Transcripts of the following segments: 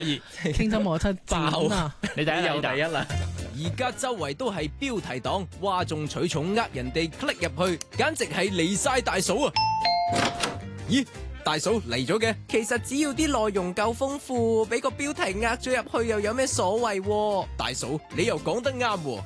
傾真冇得爆啊！ 你第一有第一啦！ 而家周圍都係標題黨，嘩眾取寵呃人哋 click 入去，簡直係離晒大嫂啊！咦，大嫂嚟咗嘅？其實只要啲內容夠豐富，俾個標題呃咗入去又有咩所謂？大嫂，你又講得啱喎！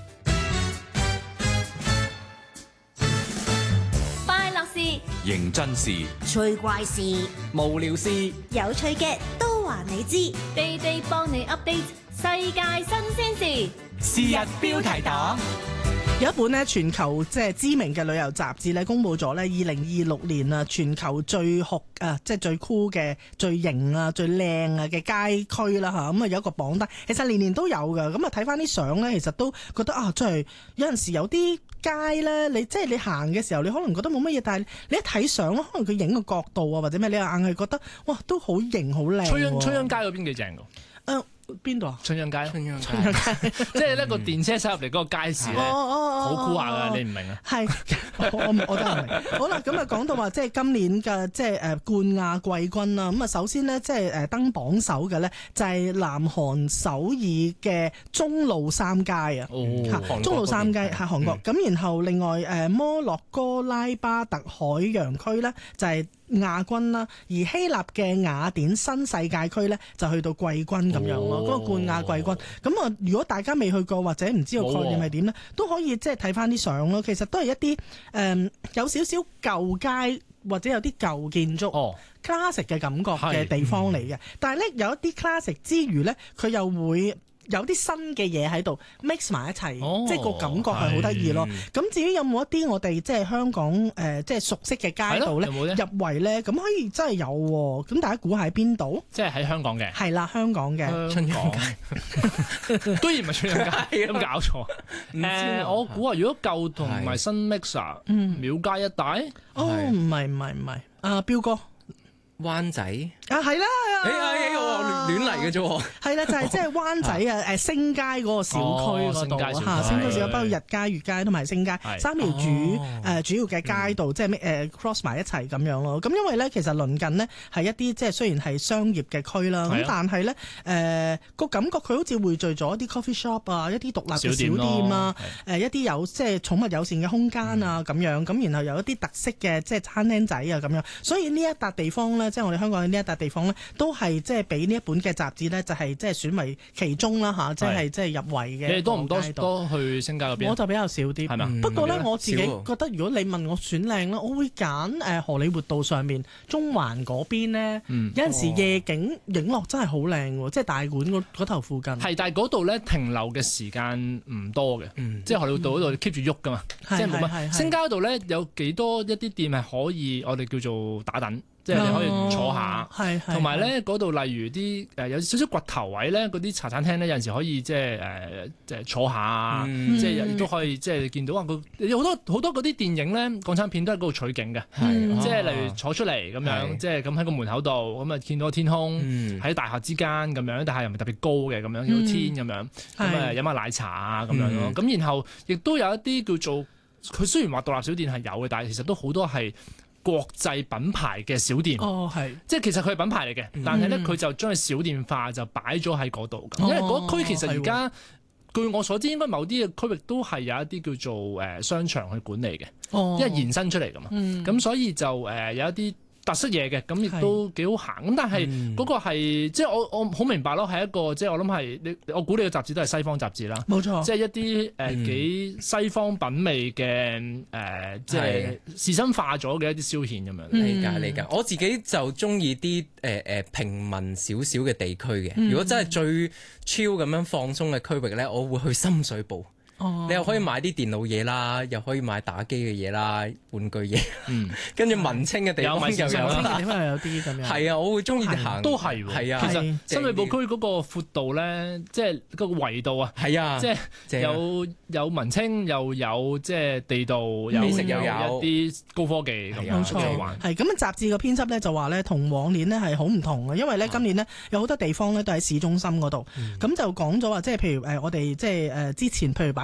快樂事、 認真事、 趣怪事、 無聊事、 有趣嘅都話你知， 地地幫你 update 世界新鮮事。 是日標題黨有一本咧全球即係知名嘅旅遊雜誌咧，公布咗咧2026年啊全球最酷即係最酷嘅、最型啊、最靚啊嘅街區啦嚇，咁啊有一個榜單，其實年年都有㗎。咁啊睇翻啲相咧，其實都覺得啊，真係有陣時有啲街咧，你即係你行嘅時候，你可能覺得冇乜嘢，但係你一睇相咧，可能佢影個角度啊或者咩，你硬係覺得哇都好型好靚。 春秧街嗰邊幾正㗎？ 邊度啊？ 春秧街， 春秧街， 即係呢個電車駛入嚟嗰個街市咧，好酷下噶，你唔明啊？ 係，我真係唔明。好啦，咁啊講到話即係今年嘅即係冠亞季軍啦。咁啊首先呢，即係登榜首嘅咧就係南韓首爾嘅中路三街啊，中路三街係韓國。咁然後另外摩洛哥拉巴特海洋區咧就係亞軍啦，而希臘嘅雅典新世界區咧就去到季軍咁樣咯，嗰個冠亞季軍。咁啊，如果大家未去過或者唔知道概念係點咧，都可以即係睇翻啲相咯。其實都係一啲有少少舊街或者有啲舊建築classic 嘅感覺嘅地方嚟嘅。但係咧有一啲 classic 之餘咧，佢又會有啲新嘅嘢喺度 mix 埋一齊，即係個感覺係好得意咯。咁至於有冇一啲我哋即係香港即係熟悉嘅街道咧入圍咧，咁可以真係有喎。咁大家估下喺邊度？ 即係喺香港嘅。係啦，香港嘅春秧街，居然唔係春秧街，有冇搞錯？我估啊，如果舊同埋新 mix 啊，廟街一帶？ 唔係，標哥。 灣仔係啦， 我亂嚟嘅啫喎。 係啦，就係即係灣仔星街嗰個小區嗰度嚇，星區小區包括日街、月街同埋星街三條主要嘅街道，即係cross 埋一齊咁樣咯。咁因為咧，其實鄰近呢係一啲即係雖然係商業嘅區啦，咁但係咧個感覺佢好似匯聚咗一啲 coffee shop 啊，一啲獨立嘅小店啊，一啲有即係寵物友善嘅空間啊咁樣，咁然後有一啲特色嘅即係餐廳仔啊咁樣，所以呢一笪地方咧。即係我哋香港嘅呢一笪地方咧，都係即係俾呢一本嘅雜誌咧，就係即係選為其中啦嚇，即係即係入圍嘅。 你哋多唔多去星街嗰邊？ 我就比較少啲，係嘛？不過咧，我自己覺得如果你問我選靚咧，我會揀荷里活道上面中環嗰邊咧，有陣時夜景影落真係好靚喎，即係大館嗰頭附近。係， 但係嗰度咧停留嘅時間唔多嘅，即係荷里活道嗰度 keep 住喐噶嘛，即係冇乜。星街嗰度咧有幾多一啲店係可以我哋叫做打躉？即係你可以坐下，同埋咧嗰度例如啲有少少掘頭位咧，嗰啲茶餐廳咧有陣時可以即係坐下，即係亦都可以即係見到啊！有好多嗰啲電影咧，港產片都喺嗰度取景嘅，即係例如坐出嚟咁樣，即係咁喺個門口度咁啊，見到天空喺大廈之間咁樣，大廈又唔係特別高嘅咁樣，有天咁樣，咁啊飲下奶茶啊咁樣咯。咁然後亦都有一啲叫做佢雖然話獨立小店係有嘅，但係其實都好多係國際品牌嘅小店，即係其實佢係品牌嚟嘅，但係咧佢就將佢小店化，就擺咗喺嗰度。因為嗰區其實而家據我所知，應該某啲嘅區域都係有一啲叫做商場去管理嘅，因為延伸出嚟㗎嘛。咁所以就有一啲特色嘢嘅，咁亦都幾好行。咁但係嗰個係即係我好明白咯，係一個即係我諗係我估你嘅雜誌都係西方雜誌啦， 冇錯， 即係一啲幾西方品味嘅即係仕紳化咗嘅一啲消遣咁樣。 理解。我自己就中意啲平民少少嘅地區嘅。如果真係最 chill 咁樣放鬆嘅區域咧，我會去深水埗。你又可以買啲電腦嘢啦，又可以買打機嘅嘢啦，玩具嘢，跟住文青嘅地方又有啦， 點解有啲咁樣？ 係啊，我會中意行， 都係喎。係啊，其實深水埗區嗰個闊度咧，即係嗰個圍度啊，係啊，即係有文青，又有即係地道，美食又有一啲高科技咁樣。冇錯， 係咁啊！雜誌嘅編輯咧就話咧，同往年呢係好唔同嘅，因為咧今年呢有好多地方咧都喺市中心嗰度，咁就講咗話，即係譬如我哋即係之前譬如擺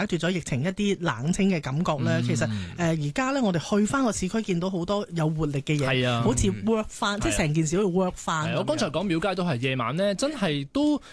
擺脫咗疫情一啲冷清嘅感覺咧，其實而家咧我哋去翻個市區見到好多有活力嘅嘢，好似 work 翻，即係成件事好似 work 翻。 我剛才講廟街都係夜晚咧，真係都